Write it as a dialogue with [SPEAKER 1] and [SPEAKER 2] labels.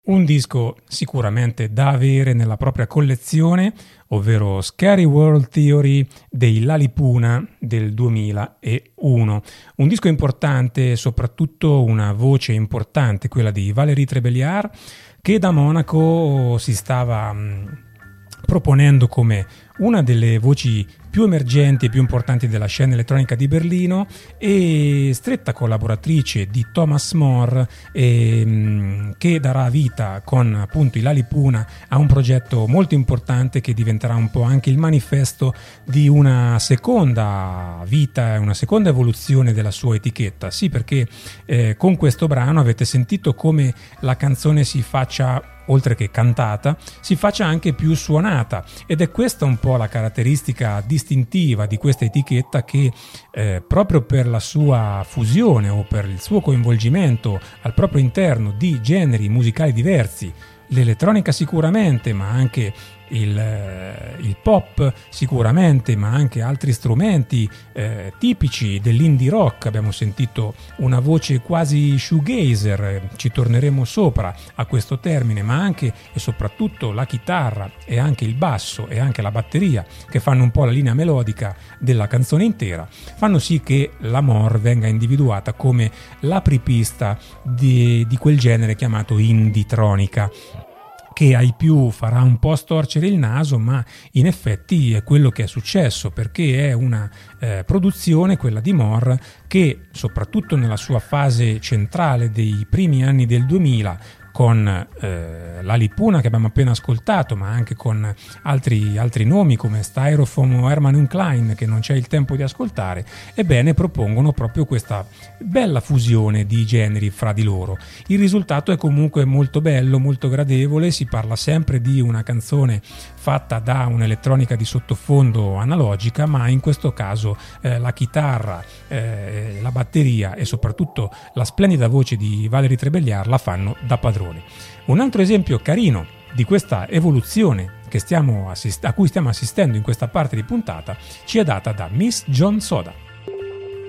[SPEAKER 1] Un disco sicuramente da avere nella propria collezione, ovvero Scary World Theory dei Lalipuna del 2001. Un disco importante, soprattutto una voce importante, quella di Valérie Trébéliard, che da Monaco si stava proponendo come una delle voci più emergenti e più importanti della scena elettronica di Berlino e stretta collaboratrice di Thomas More, che darà vita con appunto i Lalipuna a un progetto molto importante che diventerà un po' anche il manifesto di una seconda vita e una seconda evoluzione della sua etichetta. Sì, perché con questo brano avete sentito come la canzone si faccia, oltre che cantata, si faccia anche più suonata, ed è questa un po' la caratteristica distintiva di questa etichetta che proprio per la sua fusione o per il suo coinvolgimento al proprio interno di generi musicali diversi, l'elettronica sicuramente, ma anche il pop sicuramente, ma anche altri strumenti tipici dell'indie rock. Abbiamo sentito una voce quasi shoegazer, ci torneremo sopra a questo termine, ma anche e soprattutto la chitarra e anche il basso e anche la batteria, che fanno un po' la linea melodica della canzone intera, fanno sì che la More venga individuata come l'apripista di quel genere chiamato indie-tronica, che ai più farà un po' storcere il naso, ma in effetti è quello che è successo, perché è una produzione, quella di More, che soprattutto nella sua fase centrale dei primi anni del 2000, con Lalipuna che abbiamo appena ascoltato, ma anche con altri nomi come Styrofoam o Herman Klein, che non c'è il tempo di ascoltare, ebbene propongono proprio questa bella fusione di generi fra di loro. Il risultato è comunque molto bello, molto gradevole. Si parla sempre di una canzone fatta da un'elettronica di sottofondo analogica, ma in questo caso la chitarra, la batteria e soprattutto la splendida voce di Valérie Trébéliard la fanno da padrone. Un altro esempio carino di questa evoluzione a cui stiamo assistendo in questa parte di puntata ci è data da Miss John Soda.